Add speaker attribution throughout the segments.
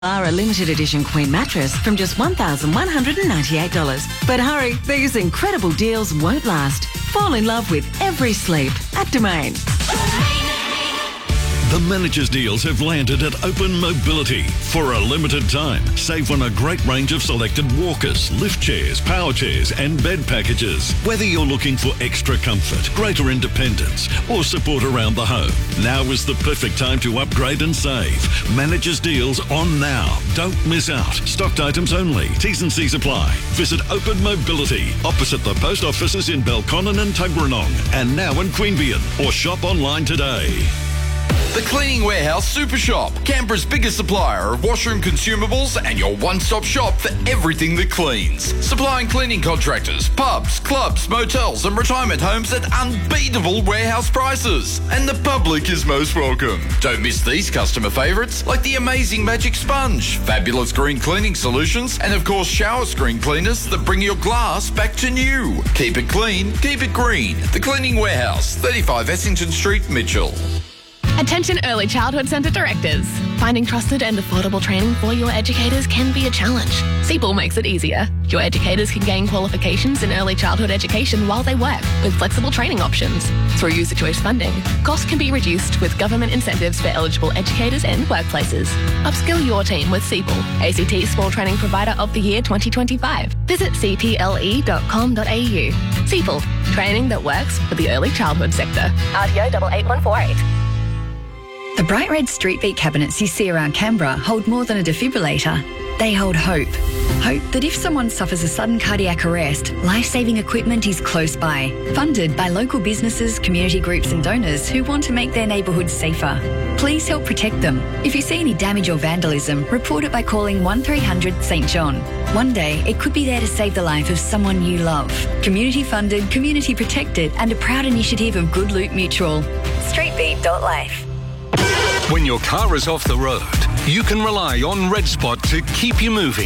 Speaker 1: Are a limited edition Queen mattress from just $1,198. But hurry, these incredible deals won't last. Fall in love with every sleep at Domain.
Speaker 2: The managers' deals have landed at Open Mobility. For a limited time, save on a great range of selected walkers, lift chairs, power chairs and bed packages. Whether you're looking for extra comfort, greater independence or support around the home, now is the perfect time to upgrade and save. Managers' deals on now. Don't miss out. Stocked items only. T's and C's apply. Visit Open Mobility opposite the post offices in Belconnen and Tuggeranong and now in Queanbeyan, or shop online today.
Speaker 3: The Cleaning Warehouse Super Shop, Canberra's biggest supplier of washroom consumables and your one-stop shop for everything that cleans. Supplying cleaning contractors, pubs, clubs, motels and retirement homes at unbeatable warehouse prices. And the public is most welcome. Don't miss these customer favourites like the amazing Magic Sponge, fabulous green cleaning solutions and of course shower screen cleaners that bring your glass back to new. Keep it clean, keep it green. The Cleaning Warehouse, 35 Essington Street, Mitchell.
Speaker 4: Attention early childhood centre directors. Finding trusted and affordable training for your educators can be a challenge. CEPL makes it easier. Your educators can gain qualifications in early childhood education while they work, with flexible training options. Through user choice funding, costs can be reduced with government incentives for eligible educators and workplaces. Upskill your team with CEPL, ACT Small Training Provider of the Year 2025. Visit cple.com.au. CEPL, training that works for the early childhood sector. RTO 88148.
Speaker 5: The bright red street beat cabinets you see around Canberra hold more than a defibrillator. They hold hope. Hope that if someone suffers a sudden cardiac arrest, life-saving equipment is close by. Funded by local businesses, community groups and donors who want to make their neighbourhoods safer. Please help protect them. If you see any damage or vandalism, report it by calling 1300 St John. One day, it could be there to save the life of someone you love. Community funded, community protected and a proud initiative of Good Loot Mutual. Streetbeat.life.
Speaker 6: When your car is off the road, you can rely on RedSpot to keep you moving.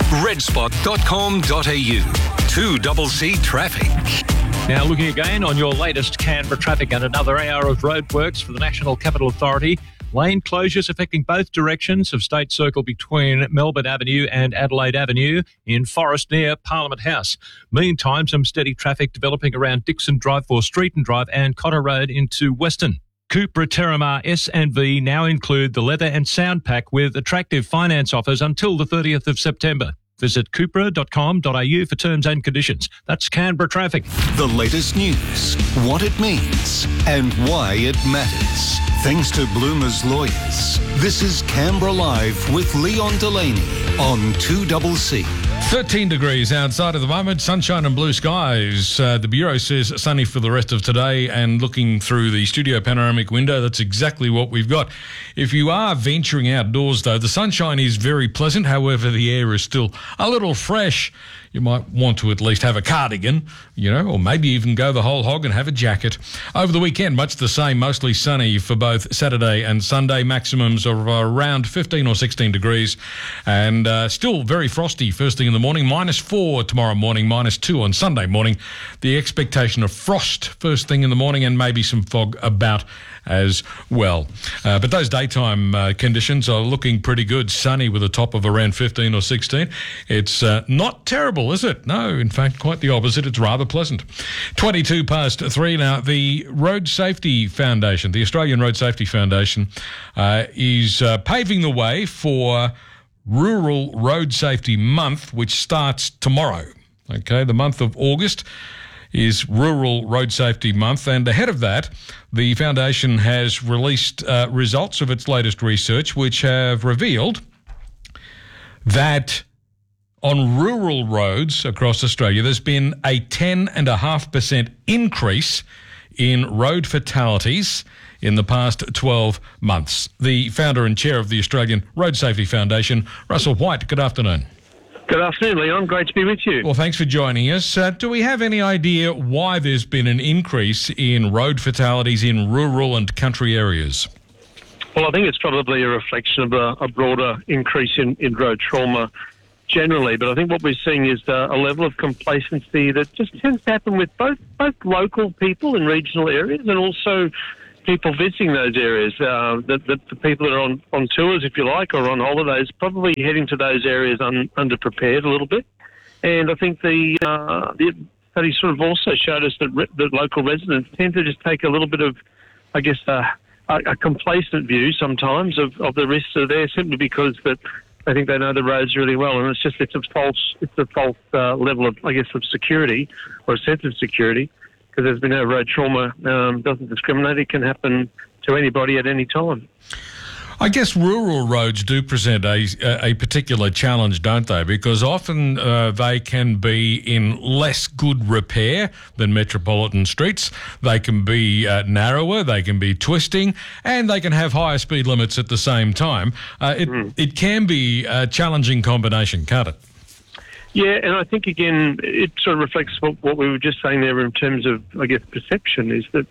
Speaker 6: redspot.com.au. 2CC Traffic.
Speaker 7: Now looking again on your latest Canberra traffic and another hour of roadworks for the National Capital Authority. Lane closures affecting both directions of State Circle between Melbourne Avenue and Adelaide Avenue in Forest near Parliament House. Meantime, some steady traffic developing around Dixon Drive for Streeton Drive and Cotter Road into Western. Cupra Terramar S and V now include the leather and sound pack with attractive finance offers until the 30th of September. Visit cupra.com.au for terms and conditions. That's Canberra traffic.
Speaker 6: The latest news, what it means and why it matters. Thanks to Bloomer's Lawyers. This is Canberra Live with Leon Delaney on 2CC.
Speaker 8: 13 degrees outside at the moment, sunshine and blue skies. The Bureau says sunny for the rest of today, and looking through the studio panoramic window, that's exactly what we've got. If you are venturing outdoors, though, the sunshine is very pleasant. However, the air is still a little fresh. You might want to at least have a cardigan, or maybe even go the whole hog and have a jacket. Over the weekend, much the same, mostly sunny for both Saturday and Sunday. Maximums of around 15 or 16 degrees and still very frosty first thing in the morning. -4 tomorrow morning, -2 on Sunday morning. The expectation of frost first thing in the morning and maybe some fog about as well. But those daytime conditions are looking pretty good. Sunny with a top of around 15 or 16. It's not terrible, is it? No, in fact, quite the opposite. It's rather pleasant. 3:22 now. The Road Safety Foundation, the Australian Road Safety Foundation, is paving the way for Rural Road Safety Month, which starts tomorrow. Okay, the month of August is Rural Road Safety Month, and ahead of that, the foundation has released results of its latest research, which have revealed that on rural roads across Australia, there's been a 10.5% increase in road fatalities in the past 12 months. The founder and chair of the Australian Road Safety Foundation, Russell White, good afternoon.
Speaker 9: Good afternoon, Leon. Great to be with you.
Speaker 8: Well, thanks for joining us. Do we have any idea why there's been an increase in road fatalities in rural and country areas?
Speaker 9: Well, I think it's probably a reflection of a broader increase in road trauma generally, but I think what we're seeing is a level of complacency that just tends to happen with both local people in regional areas and also people visiting those areas, the people that are on tours, if you like, or on holidays, probably heading to those areas underprepared a little bit. And I think the study sort of also showed us that local residents tend to just take a little bit of, I guess, a complacent view sometimes of the risks that are there, simply because that they think they know the roads really well, and it's a false level of, I guess, of security, or a sense of security, because as we know, road trauma doesn't discriminate. It can happen to anybody at any time.
Speaker 8: I guess rural roads do present a particular challenge, don't they? Because often they can be in less good repair than metropolitan streets. They can be narrower, they can be twisting, and they can have higher speed limits at the same time. It can be a challenging combination, can't it?
Speaker 9: Yeah, and I think, again, it sort of reflects what we were just saying there in terms of, I guess, perception, is that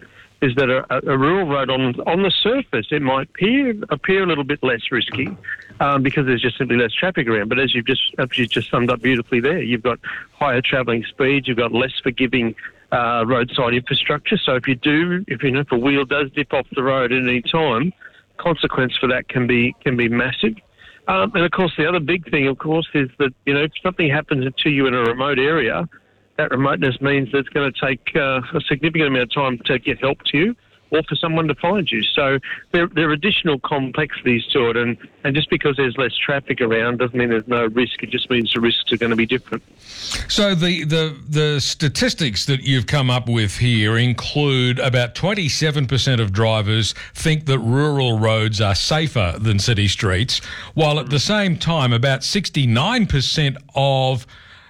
Speaker 9: a rural road on the surface, it might appear a little bit less risky because there's just simply less traffic around. But as you've just summed up beautifully there, you've got higher travelling speeds, you've got less forgiving roadside infrastructure. So if a wheel does dip off the road at any time, consequence for that can be massive. And of course, the other big thing, of course, is that if something happens to you in a remote area, that remoteness means that it's going to take a significant amount of time to get help to you or for someone to find you. So there are additional complexities to it, and just because there's less traffic around doesn't mean there's no risk. It just means the risks are going to be different.
Speaker 8: So the statistics that you've come up with here include about 27% of drivers think that rural roads are safer than city streets, while at the same time about 69% of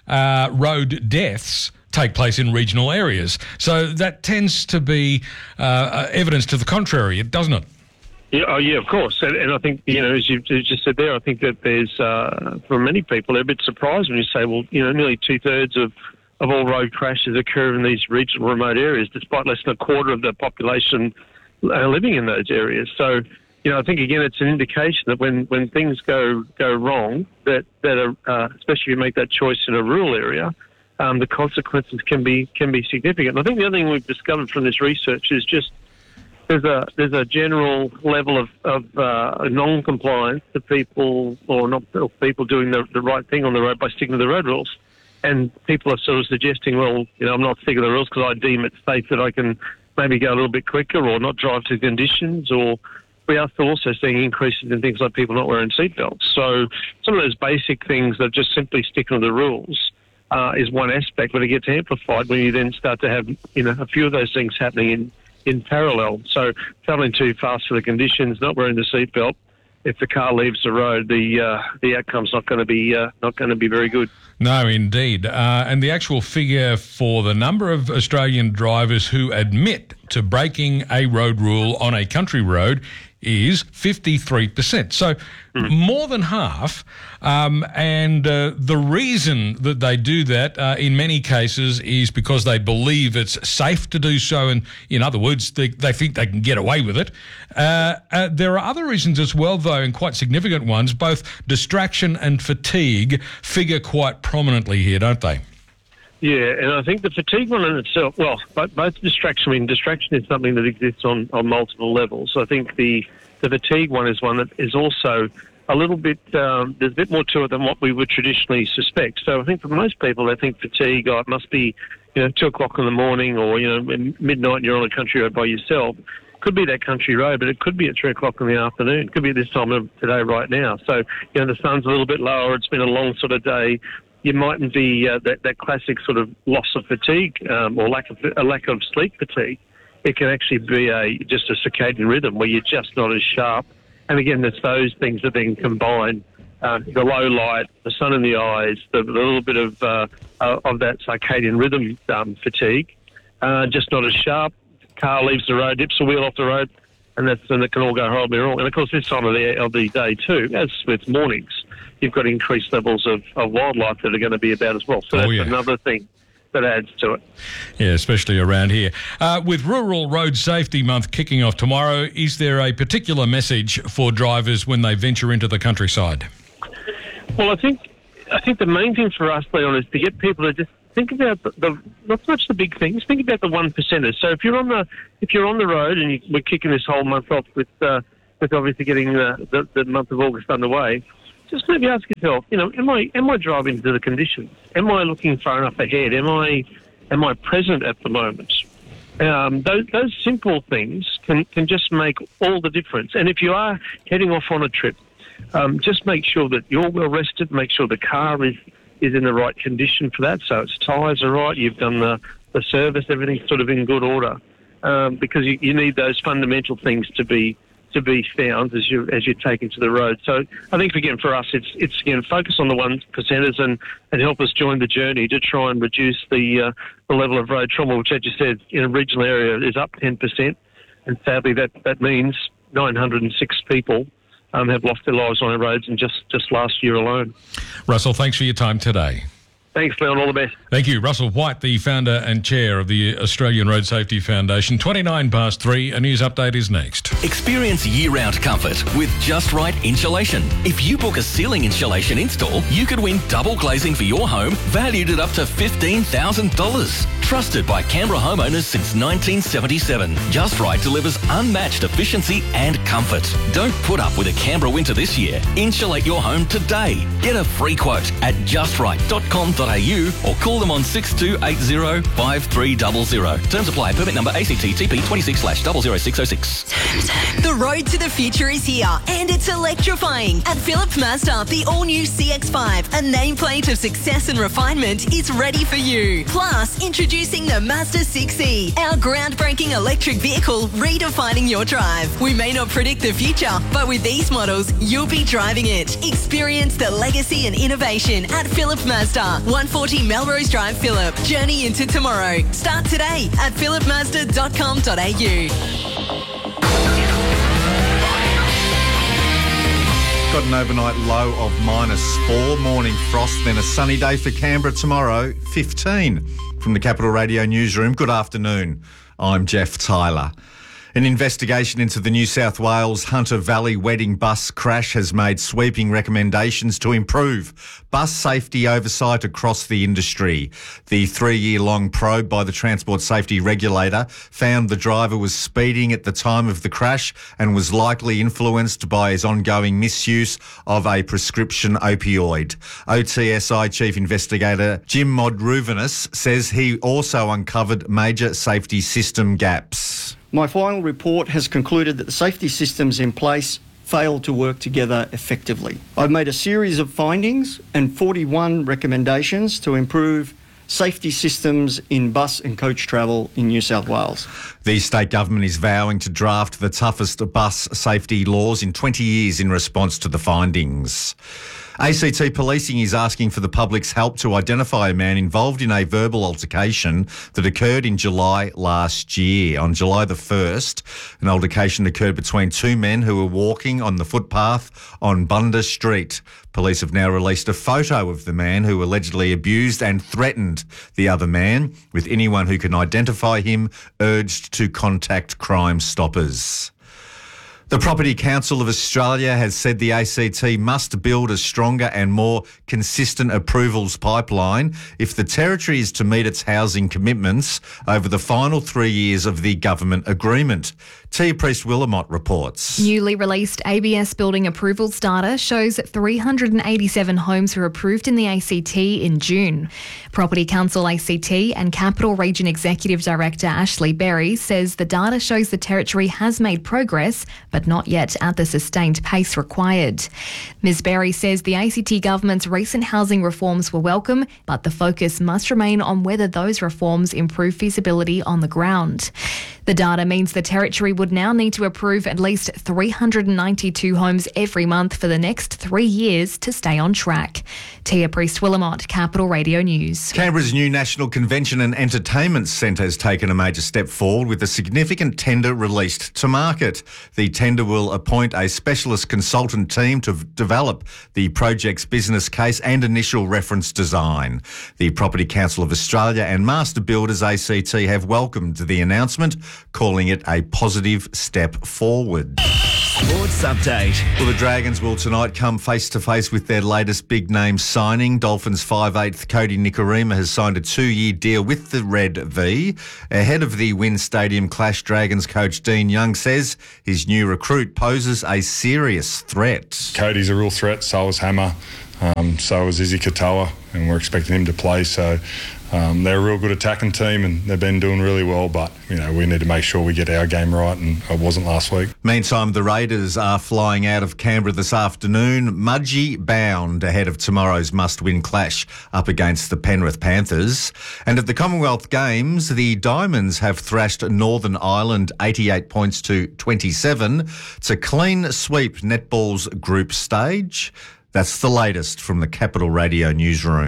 Speaker 8: road deaths take place in regional areas. So that tends to be evidence to the contrary, doesn't it?
Speaker 9: Yeah, of course. And I think, as you just said there, I think that there's, for many people, they're a bit surprised when you say, well, nearly 2/3 of all road crashes occur in these regional remote areas, despite less than a quarter of the population living in those areas. So, I think, again, it's an indication that when things go wrong, that especially if you make that choice in a rural area, the consequences can be significant. And I think the other thing we've discovered from this research is just there's a general level of non-compliance to people, or not people doing the right thing on the road by sticking to the road rules. And people are sort of suggesting, well, I'm not sticking to the rules because I deem it safe that I can maybe go a little bit quicker or not drive to conditions, or we are also seeing increases in things like people not wearing seatbelts. So some of those basic things that just simply sticking to the rules is one aspect, but it gets amplified when you then start to have a few of those things happening in parallel. So travelling too fast for the conditions, not wearing the seatbelt, if the car leaves the road, the outcome's not going to be very good.
Speaker 8: No, indeed. And the actual figure for the number of Australian drivers who admit to breaking a road rule on a country road is 53%. So more than half. And the reason that they do that in many cases is because they believe it's safe to do so. And in other words, they think they can get away with it. There are other reasons as well, though, and quite significant ones. Both distraction and fatigue figure quite prominently here, don't they?
Speaker 9: Yeah, and I think the fatigue one in itself, well, both distraction is something that exists on multiple levels. So I think the fatigue one is one that is also a little bit, there's a bit more to it than what we would traditionally suspect. So I think for most people, they think fatigue, it must be, 2 o'clock in the morning or, midnight and you're on a country road by yourself. Could be that country road, but it could be at 3 o'clock in the afternoon. It could be at this time of today right now. So, the sun's a little bit lower. It's been a long sort of day. You mightn't be that classic sort of loss of fatigue or lack of sleep fatigue. It can actually be just a circadian rhythm where you're just not as sharp. And again, there's those things that then combine the low light, the sun in the eyes, the little bit of that circadian rhythm fatigue, just not as sharp. Car leaves the road, dips the wheel off the road, and it can all go horribly wrong. And of course, this time of the day too, as with mornings, you've got increased levels of wildlife that are going to be about as well. So that's another thing that adds to it.
Speaker 8: Yeah, especially around here. With Rural Road Safety Month kicking off tomorrow, is there a particular message for drivers when they venture into the countryside?
Speaker 9: Well, I think the main thing for us, Leon, is to get people to just think about the not so much the big things. Think about the 1%ers. So if you're on the road and we're kicking this whole month off with obviously getting the month of August underway, just maybe ask yourself, am I driving to the conditions? Am I looking far enough ahead? Am I present at the moment? Those simple things can just make all the difference. And if you are heading off on a trip, just make sure that you're well rested. Make sure the car is in the right condition for that. So its tyres are right. You've done the service. Everything's sort of in good order, because you need those fundamental things to be found as you take into the road. So I think again for us, it's again focus on the 1%ers and help us join the journey to try and reduce the level of road trauma, which, as you said, in a regional area is up 10%, and sadly that means 906 people have lost their lives on our roads in just last year alone.
Speaker 8: Russell, thanks for your time today.
Speaker 9: Thanks, Leon. All the best.
Speaker 8: Thank you. Russell White, the founder and chair of the Australian Road Safety Foundation. 3:29, a news update is next.
Speaker 10: Experience year-round comfort with Just Right Insulation. If you book a ceiling insulation install, you could win double glazing for your home, valued at up to $15,000. Trusted by Canberra homeowners since 1977. Just Right delivers unmatched efficiency and comfort. Don't put up with a Canberra winter this year. Insulate your home today. Get a free quote at justright.com.au or call them on 6280 5300. Terms apply. Permit number ACT-TP 26/00606.
Speaker 11: The road to the future is here and it's electrifying. At Philip Mazda, the all-new CX-5, a nameplate of success and refinement, is ready for you. Plus, introducing the Mazda 6e, our groundbreaking electric vehicle redefining your drive. We may not predict the future, but with these models, you'll be driving it. Experience the legacy and innovation at Philip Mazda, 140 Melrose Drive, Phillip. Journey into tomorrow. Start today at philipmazda.com.au.
Speaker 12: Got an overnight low of -4, morning frost, then a sunny day for Canberra tomorrow, 15. From the Capital Radio newsroom, good afternoon. I'm Jeff Tyler. An investigation into the New South Wales Hunter Valley wedding bus crash has made sweeping recommendations to improve bus safety oversight across the industry. The 3-year-long probe by the Transport Safety Regulator found the driver was speeding at the time of the crash and was likely influenced by his ongoing misuse of a prescription opioid. OTSI Chief Investigator Jim Modruvinus says he also uncovered major safety system gaps.
Speaker 13: My final report has concluded that the safety systems in place failed to work together effectively. I've made a series of findings and 41 recommendations to improve safety systems in bus and coach travel in New South Wales.
Speaker 12: The state government is vowing to draft the toughest bus safety laws in 20 years in response to the findings. ACT Policing is asking for the public's help to identify a man involved in a verbal altercation that occurred in July last year. On July the 1st, an altercation occurred between two men who were walking on the footpath on Bunda Street. Police have now released a photo of the man who allegedly abused and threatened the other man, with anyone who can identify him urged to contact Crime Stoppers. The Property Council of Australia has said the ACT must build a stronger and more consistent approvals pipeline if the Territory is to meet its housing commitments over the final 3 years of the government agreement. Tia Priest-Willamott reports.
Speaker 14: Newly released ABS building approvals data shows 387 homes were approved in the ACT in June. Property Council ACT and Capital Region Executive Director Ashley Berry says the data shows the Territory has made progress, but not yet at the sustained pace required. Ms Berry says the ACT government's recent housing reforms were welcome, but the focus must remain on whether those reforms improve feasibility on the ground. The data means the Territory would now need to approve at least 392 homes every month for the next 3 years to stay on track. Tia Priest-Willamott, Capital Radio News.
Speaker 12: Canberra's new National Convention and Entertainment Centre has taken a major step forward with a significant tender released to market. The tender will appoint a specialist consultant team to develop the project's business case and initial reference design. The Property Council of Australia and Master Builders ACT have welcomed the announcement, calling it a positive step forward.
Speaker 15: Sports Update.
Speaker 12: Well, the Dragons will tonight come face-to-face with their latest big-name signing. Dolphins 5'8" Cody Nikorima has signed a 2-year deal with the Red V. Ahead of the Wynn Stadium clash, Dragons coach Dean Young says his new recruit poses a serious threat.
Speaker 16: Cody's a real threat, so is Hammer, so is Izzy Katoa, and we're expecting him to play, so they're a real good attacking team and they've been doing really well, but we need to make sure we get our game right, and it wasn't last week.
Speaker 12: Meantime, the Raiders are flying out of Canberra this afternoon, Mudgee bound ahead of tomorrow's must-win clash up against the Penrith Panthers. And at the Commonwealth Games, the Diamonds have thrashed Northern Ireland 88 points to 27 to clean sweep netball's group stage. That's the latest from the Capital Radio newsroom.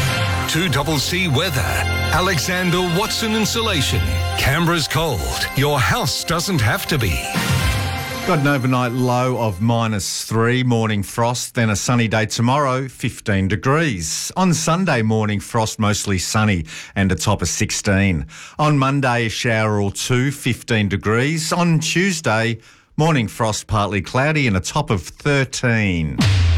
Speaker 6: 2CC Weather. Alexander Watson Insulation. Canberra's cold. Your house doesn't have to be.
Speaker 12: Got an overnight low of -3, morning frost, then a sunny day tomorrow, 15 degrees. On Sunday, morning frost, mostly sunny and a top of 16. On Monday, a shower or two, 15 degrees. On Tuesday, morning frost, partly cloudy and a top of 13.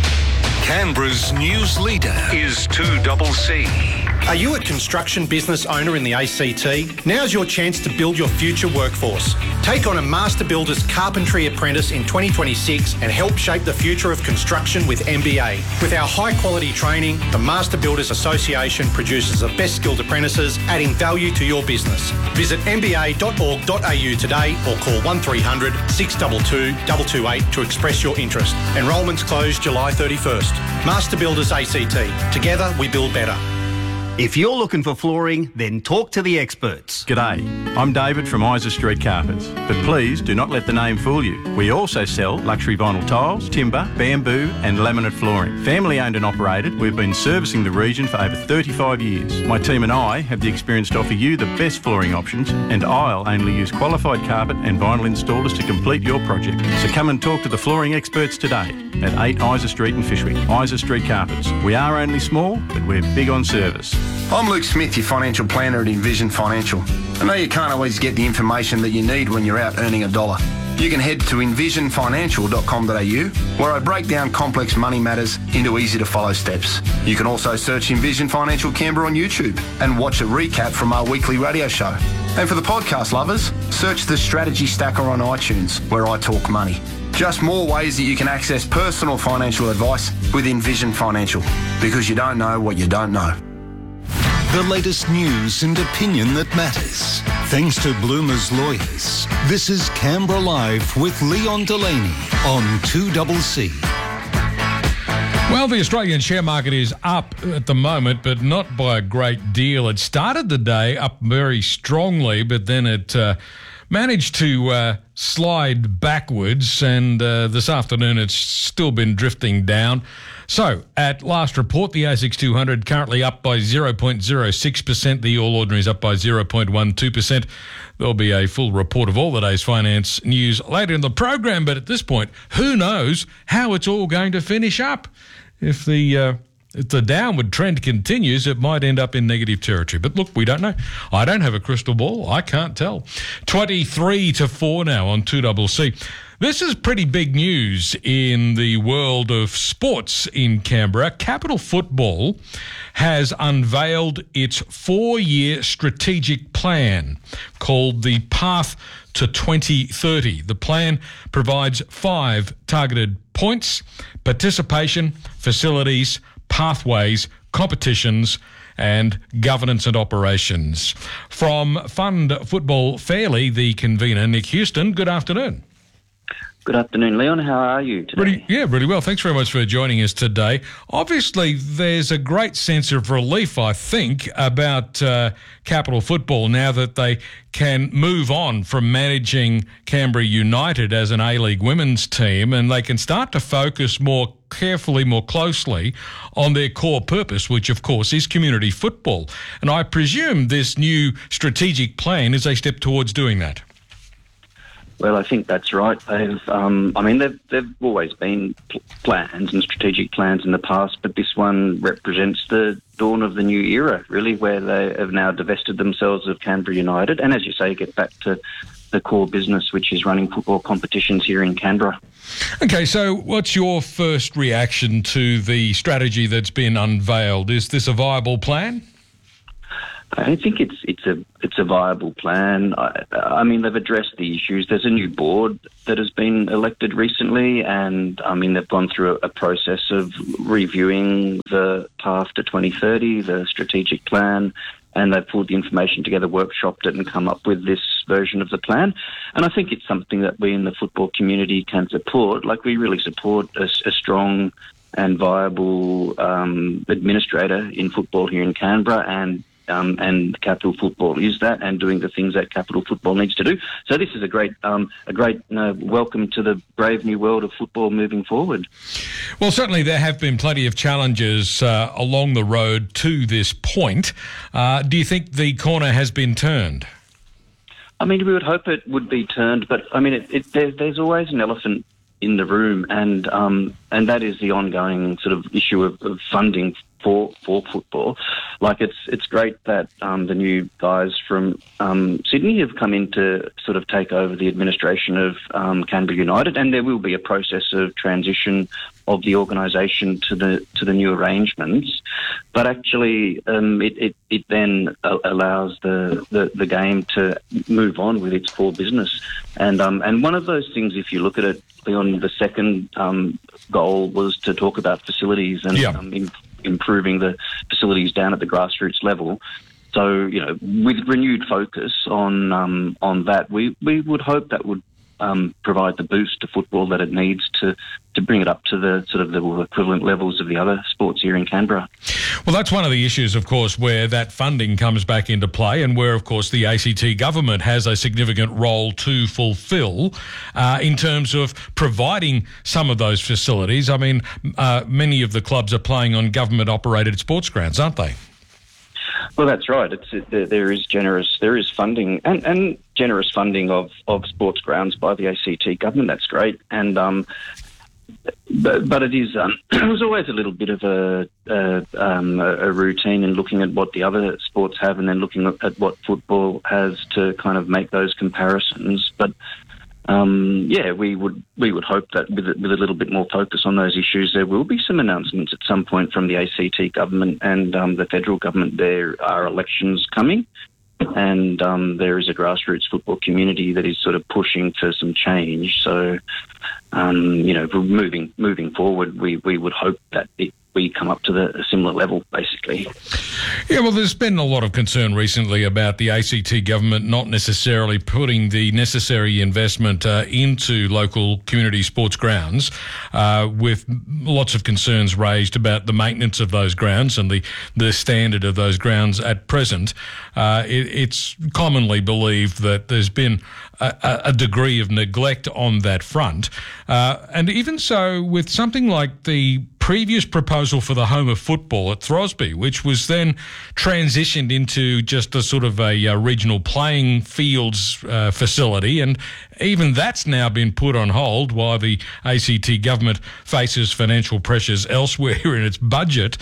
Speaker 6: Canberra's news leader is 2CC.
Speaker 17: Are you a construction business owner in the ACT? Now's your chance to build your future workforce. Take on a Master Builders Carpentry Apprentice in 2026 and help shape the future of construction with MBA. With our high-quality training, the Master Builders Association produces the best skilled apprentices, adding value to your business. Visit mba.org.au today or call 1300 622 228 to express your interest. Enrolments close July 31st. Master Builders ACT. Together we build better.
Speaker 18: If you're looking for flooring, then talk to the experts. G'day, I'm David from Isa Street Carpets, but please do not let the name fool you. We also sell luxury vinyl tiles, timber, bamboo and laminate flooring. Family owned and operated, we've been servicing the region for over 35 years. My team and I have the experience to offer you the best flooring options, and I'll only use qualified carpet and vinyl installers to complete your project. So come and talk to the flooring experts today at 8 Isa Street in Fishwick. Isa Street Carpets. We are only small, but we're big on service.
Speaker 19: I'm Luke Smith, your financial planner at Envision Financial. I know you can't always get the information that you need when you're out earning a dollar. You can head to envisionfinancial.com.au, where I break down complex money matters into easy-to-follow steps. You can also search Envision Financial Canberra on YouTube and watch a recap from our weekly radio show. And for the podcast lovers, search the Strategy Stacker on iTunes, where I talk money. Just more ways that you can access personal financial advice with Envision Financial, because you don't know what you don't know.
Speaker 6: The latest news and opinion that matters. Thanks to Bloomer's Lawyers. This is Canberra Live with Leon Delaney on 2CC.
Speaker 8: Well, the Australian share market is up at the moment, but not by a great deal. It started the day up very strongly, but then it managed to slide backwards, and this afternoon it's still been drifting down. So, at last report, the ASX 200 currently up by 0.06%. The All Ordinaries up by 0.12%. There'll be a full report of all the day's finance news later in the program, but at this point, who knows how it's all going to finish up? If the downward trend continues, it might end up in negative territory. But look, we don't know. I don't have a crystal ball. I can't tell. 23-4 now on 2CC. This is pretty big news in the world of sports in Canberra. Capital Football has unveiled its 4-year strategic plan called the Path to 2030. The plan provides 5 targeted points: participation, facilities, pathways, competitions, and governance and operations. From Fund Football Fairly, the convener, Nick Houston, good afternoon.
Speaker 20: Good afternoon, Leon. How are you today?
Speaker 8: Really well. Thanks very much for joining us today. Obviously, there's a great sense of relief, I think, about Capital Football now that they can move on from managing Canberra United as an A-League women's team, and they can start to focus more carefully, more closely on their core purpose, which, of course, is community football. And I presume this new strategic plan is a step towards doing that.
Speaker 20: Well, I think that's right. They've always been plans and strategic plans in the past, but this one represents the dawn of the new era, really, where they have now divested themselves of Canberra United, and as you say, get back to the core business, which is running football competitions here in Canberra.
Speaker 8: Okay, so what's your first reaction to the strategy that's been unveiled? Is this a viable plan?
Speaker 20: I think it's a viable plan. I mean, they've addressed the issues. There's a new board that has been elected recently, and I mean, they've gone through a process of reviewing the path to 2030, the strategic plan, and they've pulled the information together, workshopped it, and come up with this version of the plan. And I think it's something that we in the football community can support. Like, we really support a strong and viable administrator in football here in Canberra, and Capital Football is that, and doing the things that Capital Football needs to do. So this is a great welcome to the brave new world of football moving forward.
Speaker 8: Well, certainly there have been plenty of challenges along the road to this point. Do you think the corner has been turned?
Speaker 20: I mean, we would hope it would be turned, but I mean, there's always an elephant in the room, and that is the ongoing sort of issue of funding for football. Like, it's great that the new guys from Sydney have come in to sort of take over the administration of Canberra United, and there will be a process of transition of the organisation to the new arrangements. But actually, it then allows the game to move on with its core business. And one of those things, if you look at it, Leon, the second goal was to talk about facilities and improving the facilities down at the grassroots level. So, you know, with renewed focus on that, we would hope that would provide the boost to football that it needs to bring it up to the sort of the equivalent levels of the other sports here in Canberra.
Speaker 8: Well, that's one of the issues, of course, where that funding comes back into play, and where, of course, the ACT government has a significant role to fulfil in terms of providing some of those facilities. I mean, many of the clubs are playing on government-operated sports grounds, aren't they?
Speaker 20: Well, that's right. There is funding and generous funding of sports grounds by the ACT government. That's great, and but it is it was always a little bit of a routine in looking at what the other sports have, and then looking at what football has to kind of make those comparisons. But we would hope that with a little bit more focus on those issues, there will be some announcements at some point from the ACT government and the federal government. There are elections coming, and there is a grassroots football community that is sort of pushing for some change. So, moving forward, we would hope that we come up to a similar level, basically.
Speaker 8: Yeah, well, there's been a lot of concern recently about the ACT government not necessarily putting the necessary investment into local community sports grounds, with lots of concerns raised about the maintenance of those grounds and the standard of those grounds at present. It's commonly believed that there's been a degree of neglect on that front. And even so, with something like the previous proposal for the home of football at Throsby, which was then transitioned into just a sort of a regional playing fields facility, and even that's now been put on hold while the ACT government faces financial pressures elsewhere in its budget.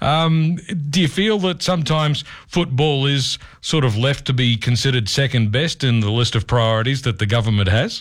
Speaker 8: Do you feel that sometimes football is sort of left to be considered second best in the list of priorities that the government has?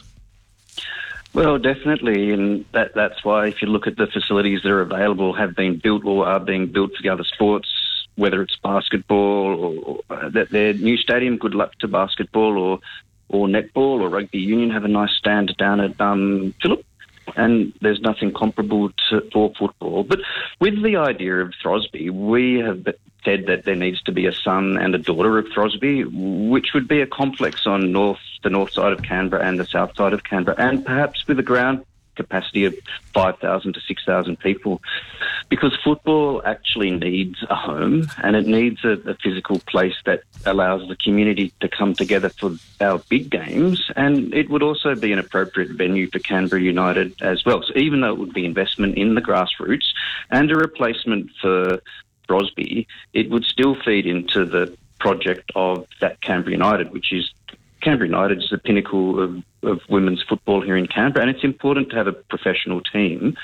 Speaker 20: Well, definitely, and that's why if you look at the facilities that are available, have been built or are being built for the other sports, whether it's basketball or their new stadium, good luck to basketball or netball or rugby union, have a nice stand down at Phillip, and there's nothing comparable for football. But with the idea of Throsby, we have said that there needs to be a son and a daughter of Throsby, which would be a complex on the north side of Canberra and the south side of Canberra, and perhaps with a ground capacity of 5,000 to 6,000 people, because football actually needs a home, and it needs a physical place that allows the community to come together for our big games, and it would also be an appropriate venue for Canberra United as well. So even though it would be investment in the grassroots and a replacement for Throsby, it would still feed into the project of that Canberra United, which is Canberra United is the pinnacle of women's football here in Canberra, and it's important to have a professional team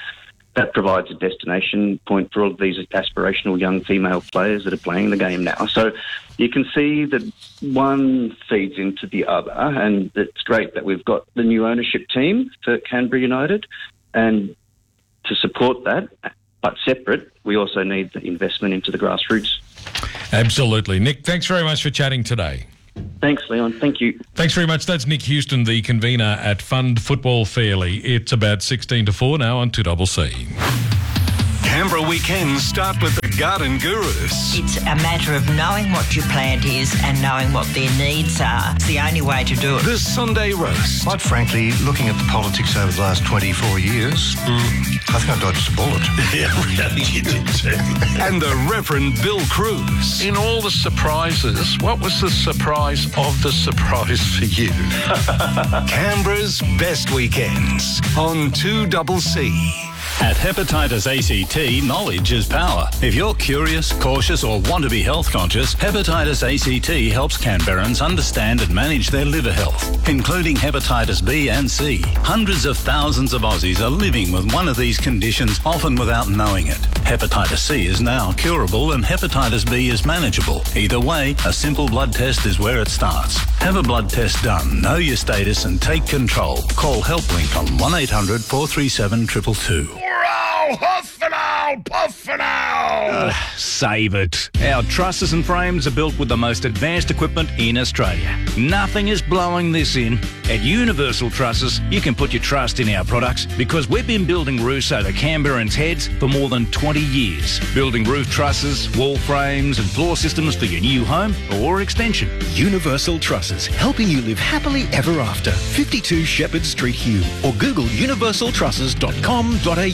Speaker 20: that provides a destination point for all of these aspirational young female players that are playing the game now. So you can see that one feeds into the other, and it's great that we've got the new ownership team for Canberra United, and to support that, but separate, we also need the investment into the grassroots.
Speaker 8: Absolutely. Nick, thanks very much for chatting today.
Speaker 20: Thanks, Leon. Thank you.
Speaker 8: Thanks very much. That's Nick Houston, the convener at Fund Football Fairly. It's about 16 to 4 now on 2CC.
Speaker 6: Canberra weekends start with the Garden Gurus.
Speaker 15: It's a matter of knowing what your plant is and knowing what their needs are. It's the only way to do it.
Speaker 6: The Sunday Roast.
Speaker 21: Quite frankly, looking at the politics over the last 24 years, I think I dodged a bullet.
Speaker 6: Yeah, really, you did too. And the Reverend Bill Cruz.
Speaker 22: In all the surprises, what was the surprise of the surprise for you?
Speaker 6: Canberra's best weekends on 2CC.
Speaker 23: At Hepatitis ACT, knowledge is power. If you're curious, cautious or want to be health conscious, Hepatitis ACT helps Canberrans understand and manage their liver health, including hepatitis B and C. Hundreds of thousands of Aussies are living with one of these conditions, often without knowing it. Hepatitis C is now curable and hepatitis B is manageable. Either way, a simple blood test is where it starts. Have a blood test done, know your status and take control. Call HelpLink on 1800 437 222.
Speaker 24: Save it. Our trusses and frames are built with the most advanced equipment in Australia. Nothing is blowing this in. At Universal Trusses, you can put your trust in our products because we've been building roofs over Canberrans' heads for more than 20 years. Building roof trusses, wall frames and floor systems for your new home or extension.
Speaker 25: Universal Trusses, helping you live happily ever after. 52 Shepherd Street, Hume, or Google universaltrusses.com.au.